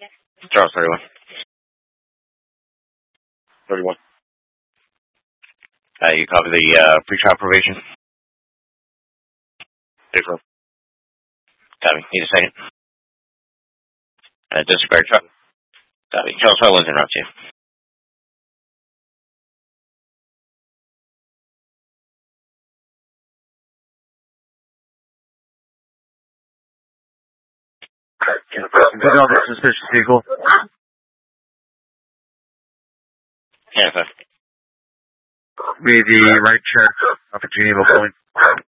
Charles 31. 31. You copy the pre-trial probation? April. Copy. Need a second. Disregard truck. Copy. Charles Harlan's in route 2. Put on the suspicious vehicle. Yeah, Be the right check off of Geneva Point.